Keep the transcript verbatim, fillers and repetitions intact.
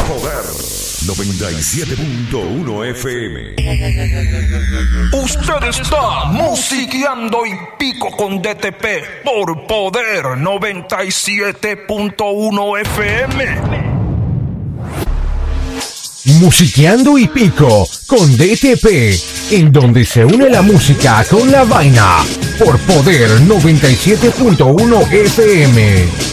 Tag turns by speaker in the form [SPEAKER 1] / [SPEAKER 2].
[SPEAKER 1] Poder noventa y siete punto uno F M.
[SPEAKER 2] Usted está musiqueando y pico con D T P por Poder noventa y siete punto uno F M.
[SPEAKER 3] Musiqueando y pico con D T P, en donde se une la música con la vaina, por Poder noventa y siete punto uno F M.